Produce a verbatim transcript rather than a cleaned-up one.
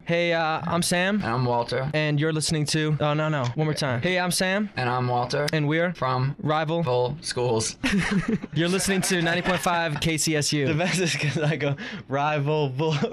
Hey, uh, I'm Sam. And I'm Walter. And you're listening to... Oh, no, no. One more time. Hey, I'm Sam. And I'm Walter. And we're... From... Rival... Full Schools. You're listening to ninety point five K C S U. The best is because I go, rival... Bull.